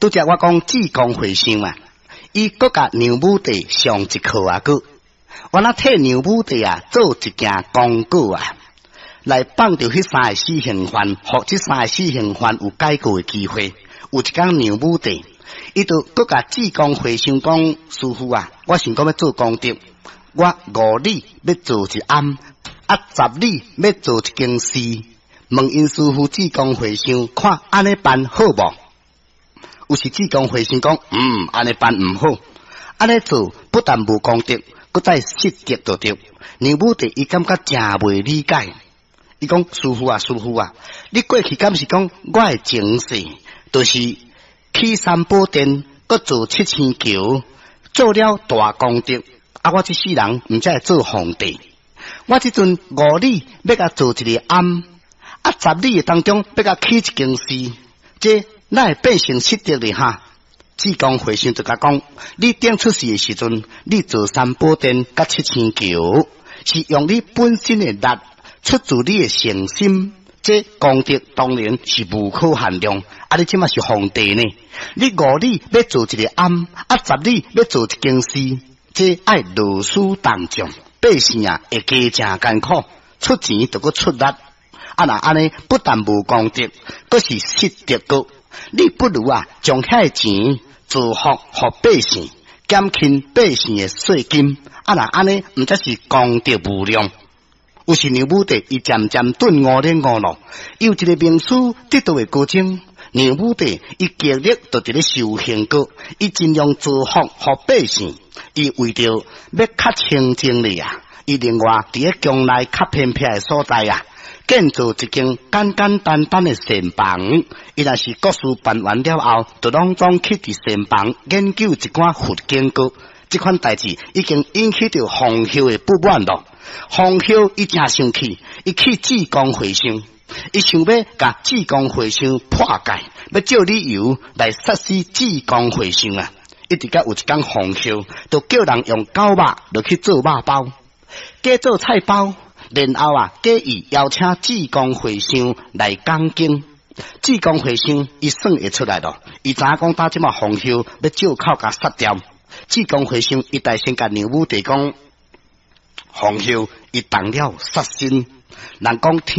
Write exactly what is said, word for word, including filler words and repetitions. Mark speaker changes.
Speaker 1: 拄则我讲济公回乡啊，伊搁甲娘母弟上一课啊个，我那替娘母弟啊做一件公告啊，来放着迄三个死刑犯，互即三个死刑犯有改过的机会。有一天娘母弟，伊就搁甲济公回乡讲，师傅啊，我想讲要做功德，我五里要做一暗，啊十里要做一件事。问因师傅济公回乡，看安尼办好无？有时济公回乡讲，嗯，安尼办唔好，安尼做不但无功德，搁再失德就对。娘母弟伊感觉真袂理解，伊讲师傅啊，师傅啊，你过去敢是讲我的前世，就是去三宝殿，搁做七千桥，做了大功德，啊，我这世人毋才会做皇帝。我即阵五里要甲做一个暗。啊！十里当中要甲起一件事，这哪会变成失德哩哈？济公回乡就甲讲，你顶出事的时阵，你做三宝殿甲七千桥，是用你本身的力，出自你的诚心，这功德当然是无可限量。啊！你即马是皇帝呢？你五里要做一个暗，啊十里要做一件事，这爱劳师动众，百姓啊会加真艰苦，出钱就搁出力。啊那安尼不但无功德，阁是失德个。你不如啊，将遐钱造福互百姓，减轻百姓的税金。啊那安尼毋则是功德无量。有时娘母弟伊渐渐顿悟咧悟咯，有一个名师得到的过程，娘母弟伊极力就伫咧修行个，伊尽量造福互百姓，伊为着要较清净哩啊，伊另外伫咧江内较偏僻的所在啊。建造一间简简单单的禅房，伊若是国事办完了后，就拢总去伫禅房研究一款佛经歌。这款代志已经引起着黄秀的不满咯。黄秀伊真生气，伊去济公会乡，伊想要甲济公会乡破解，要借理由来杀死济公会乡啊！一直甲有一天黄秀，就叫人用狗肉落去做肉包，加做菜包。然后啊，假意邀请济公会乡来讲经。济公会乡伊算会出来咯，伊知影讲打即马黄秀要借口甲杀掉。济公会乡伊大先甲娘母弟讲，黄秀伊动了杀心，人讲天。